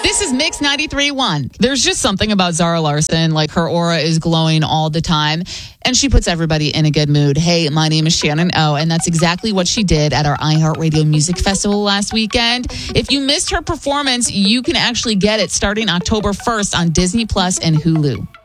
This is Mix 93.1. There's just something about Zara Larsson, like her aura is glowing all the time, and she puts everybody in a good mood. Hey, my name is Shannon O, and that's exactly what she did at our iHeartRadio Music Festival last weekend. If you missed her performance, you can actually get it starting October 1st on Disney Plus and Hulu.